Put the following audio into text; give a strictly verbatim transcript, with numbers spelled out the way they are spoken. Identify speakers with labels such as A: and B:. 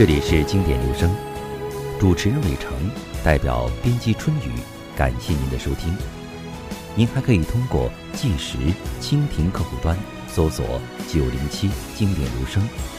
A: 这里是经典留声，主持人伟成，代表编辑春雨，感谢您的收听。您还可以通过计时、蜻蜓客户端搜索九零七经典留声，